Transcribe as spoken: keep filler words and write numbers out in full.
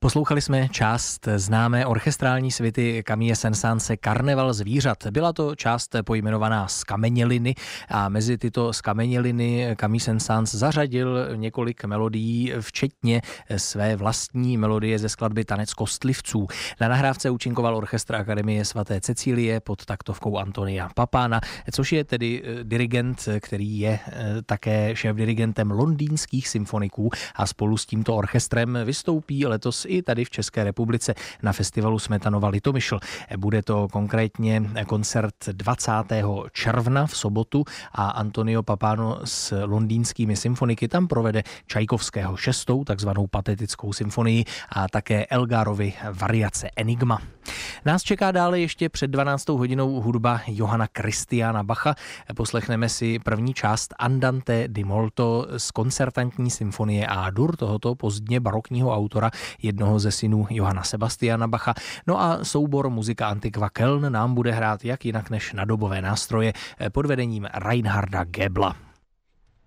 Poslouchali jsme část známé orchestrální suity Camille Saint-Saënse Karneval zvířat. Byla to část pojmenovaná Skameněliny a mezi tyto skameněliny Camille Saint-Saëns zařadil několik melodií, včetně své vlastní melodie ze skladby Tanec kostlivců. Na nahrávce účinkoval orchestr Akademie svaté Cecílie pod taktovkou Antonia Papána, což je tedy dirigent, který je také šéfdirigentem londýnských symfoniků a spolu s tímto orchestrem vystoupí letos i tady v České republice na festivalu Smetanova Litomyšl. Bude to konkrétně koncert dvacátého června v sobotu a Antonio Papano s londýnskými symfoniky tam provede Čajkovského šestou, takzvanou patetickou symfonii a také Elgarovy variace Enigma. Nás čeká dále ještě před dvanáctou hodinou hudba Johanna Christiana Bacha. Poslechneme si první část Andante di molto z koncertantní symfonie A-dur tohoto pozdně barokního autora, jednoho ze synů Johanna Sebastiana Bacha. No a soubor Muzika Antiqua Köln nám bude hrát jak jinak než na dobové nástroje pod vedením Reinharda Gebla.